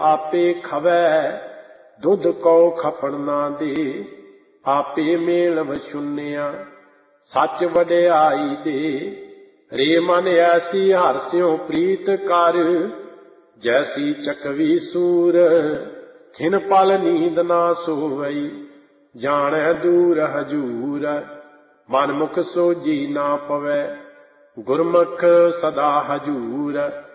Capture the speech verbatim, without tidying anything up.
आपे खवै दुध कौ खपण ना दे। आपे मेल वशुन्या सच वड्याई दे। रे मन ऐसी हर स्यों प्रीत कर, जैसी चकवी सूर खिन पल नींद ना सोवई। जाने दूर हजूर मन मुख सोजी ना पवै, गुरमुख सदा हजूर।